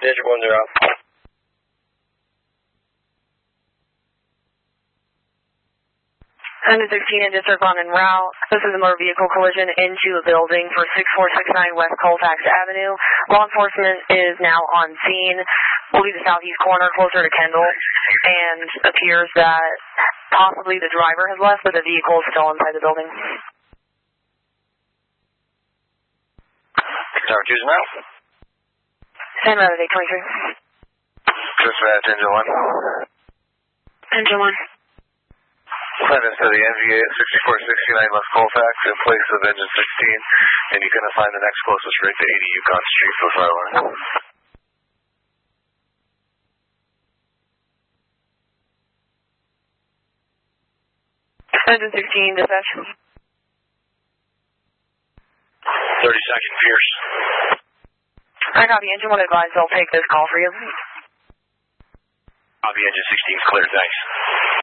District 10. Engine 16 in District 1 en route. This is a motor vehicle collision into a building for 6469 West Colfax Avenue. Law enforcement is now on scene. Will be the southeast corner closer to Kendall, and appears that possibly the driver has left, but the vehicle is still inside the building. Tower 2's now. Stand route at 823. Dispatch, Engine 1. Engine 1. Send us to the NVA at 6469 West Colfax in place of Engine 16, and you're going to find the next closest right to 80 Yukon Street for fire line. Engine 16, dispatch. 32nd, Pierce. I copy. Engine 1 advised they'll take this call for you. Copy, Engine 16's clear, thanks.